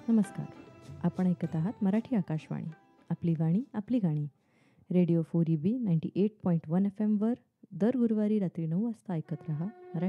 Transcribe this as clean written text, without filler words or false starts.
नमस्कार. आपण ऐकत आहात मराठी आकाशवाणी. आपली वाणी, आपली गाणी. रेडिओ 4EB 98.1 FM वर दर गुरुवारी रात्री 9 वाजता ऐकत रहा. मराठी